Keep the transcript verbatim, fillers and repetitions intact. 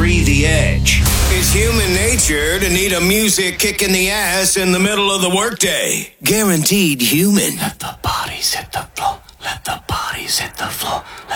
Free the edge. It's human nature to need a music kick in the ass in the middle of the workday. Guaranteed human. Let the bodies hit the